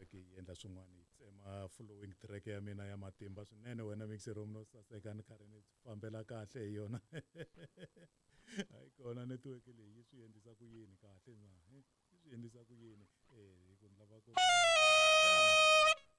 network yi endla swin'wana yi tsema following track ya mina ya matimba swinene wena mixer room no saseka ni karhi ni fambela kahle hi yona hayi kona network leyi swi endlisa ku yini kahle na swi endlisa ku yini hi ku ni lava ku